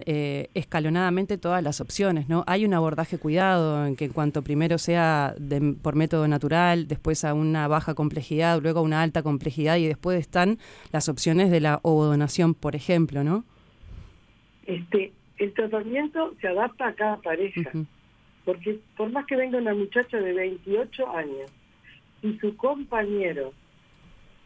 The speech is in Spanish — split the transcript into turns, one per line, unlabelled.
escalonadamente todas las opciones, ¿no? Hay un abordaje cuidado en que en cuanto primero sea por método natural, después a una baja complejidad, luego a una alta complejidad y después están las opciones de la ovodonación, por ejemplo, ¿no?
El tratamiento se adapta a cada pareja, porque por más que venga una muchacha de 28 años y su compañero